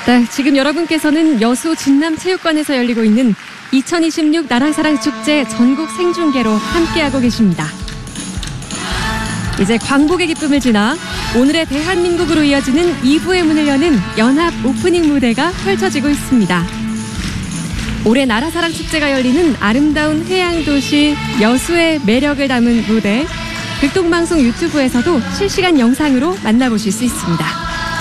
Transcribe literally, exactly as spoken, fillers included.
네, 지금 여러분께서는 여수 진남체육관에서 열리고 있는 이천이십육 나라사랑축제 전국 생중계로 함께하고 계십니다. 이제 광복의 기쁨을 지나 오늘의 대한민국으로 이어지는 이 부의 문을 여는 연합 오프닝 무대가 펼쳐지고 있습니다. 올해 나라사랑축제가 열리는 아름다운 해양도시 여수의 매력을 담은 무대, 극동방송 유튜브에서도 실시간 영상으로 만나보실 수 있습니다.